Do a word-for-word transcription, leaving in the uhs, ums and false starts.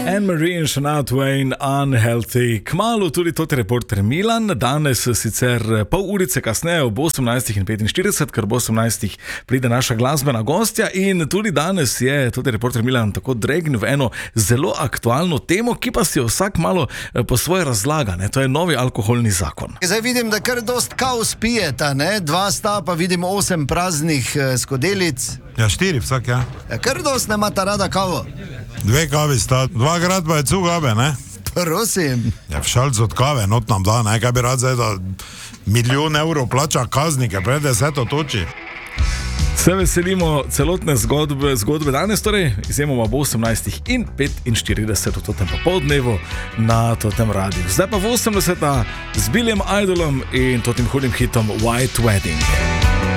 Anne-Marie in Shania Twain, Unhealthy. Kmalu tudi toti reporter Milan, danes sicer pol urice kasneje ob osemnajstih in petinštirideset, ker bo osemnajstih pride naša glasbena gostja in tudi danes je toti reporter Milan tako dregnil v eno zelo aktualno temo, ki pa si jo vsak malo po svoje razlaga, ne? To je novi alkoholni zakon. Zdaj vidim, da kar dost kaos pijeta, ne? Dva sta, pa vidim osem praznih eh, skodelic. Ja, štiri vsak, ja. Ja, kar dost ne imata rada kavo. Dve kavi sta, dva grad pa je cugabe, ne? Prosim. Ja, v šalc od kave, not nam da, ne? Kaj bi rad zdaj, da milijon evrov plača kaznike, pred deseto toči. Se veselimo celotne zgodbe, zgodbe danes, torej izjemoma bo osemnajstih in petinštirideset v totem popoldnevu na totem radiju. Zdaj pa v osemdeseta z Billyjem Idolom in totim hudim hitom White Wedding.